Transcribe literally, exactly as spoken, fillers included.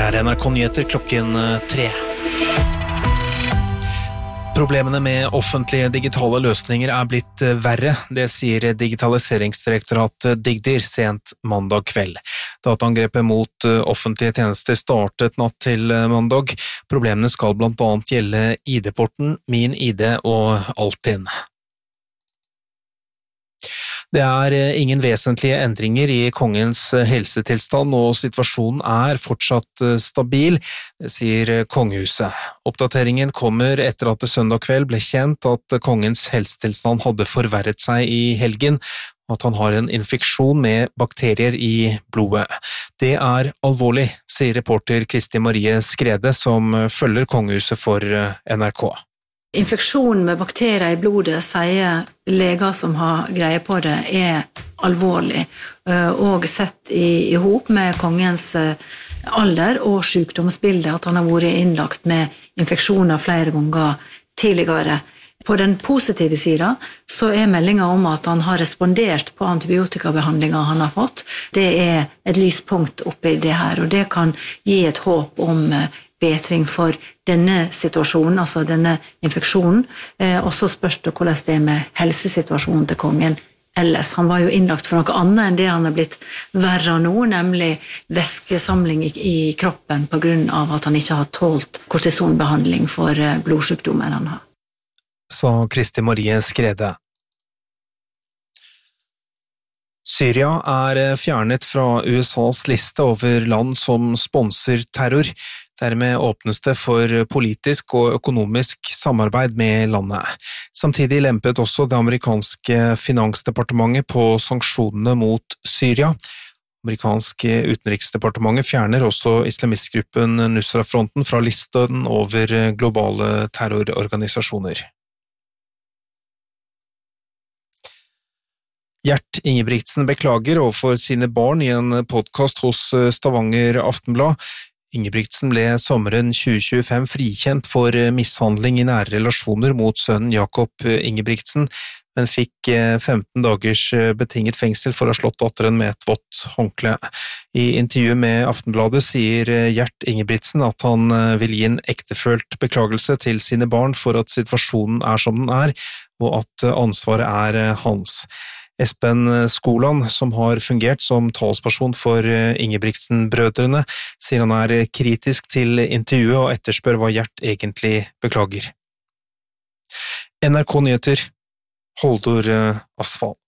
er N R K Nyheter klokken tre. Problemene med offentlige digitale løsninger er blitt verre, det sier digitaliseringsdirektoratet Digdir sent mandag kveld. Dataangrepet mot offentlige tjenester startet natt til mandag. Problemene skal blant annet gjelde I D-porten, Min I D og Altinn. Det er ingen vesentlige endringer I kongens helsetilstand, og situasjonen er fortsatt stabil, sier kongehuset. Oppdateringen kommer etter at det søndag kveld ble kjent at kongens helsetilstand hadde forverret seg I helgen, og at han har en infeksjon med bakterier I blodet. Det er alvorlig, sier reporter Kristi Marie Skrede, som følger kongehuset for N R K. Infeksjon med bakterier I blodet, sier leger som har greie på det, er alvorlig, og sett I, I hop med kongens alder og sykdomsbilde, at han har vært innlagt med infeksjoner flere ganger tidligere. På den positive siden så er meldingen om at han har respondert på antibiotikabehandlingen han har fått. Det er et lyspunkt oppi det her, og det kan gi et håp om bedring for denne situasjonen, altså denne infeksjonen, og så spørs det hvordan det er med helsesituasjonen til kongen ellers. Han var jo innlagt for noe annet enn det han har blitt verre nå, nemlig væskesamling I kroppen på grunn av at han ikke har tålt kortisonbehandling for blodsykdommer han har. Sa Kristi Marie Skrede. Syria er fjernet fra USAs liste over land som sponser terror. Dermed åpnes det for politisk og økonomisk samarbeid med landet. Samtidig lempet også det amerikanske finansdepartementet på sanksjonene mot Syria. Amerikanske utenriksdepartementet fjerner også islamistgruppen Nusra-fronten fra listen over globale terrororganisasjoner. Gjert Ingebrigtsen beklager overfor sine barn I en podcast hos Stavanger Aftenblad. Ingebrigtsen ble sommeren tjue tjuefem frikjent for mishandling I nære relasjoner mot sønnen Jakob Ingebrigtsen, men fikk femten dagers betinget fengsel for å ha slått datteren med et vått håndkle. I intervju med Aftenbladet sier Gjert Ingebrigtsen at han vil gi en ektefølt beklagelse til sine barn for at situasjonen er som den er, og at ansvaret er hans. Espen Skoland, som har fungert som talsperson for Ingebrigtsen-brødrene, sier han er kritisk til intervjuet og etterspør hva Gjert egentlig beklager. N R K Nyheter, Holdor Asfall.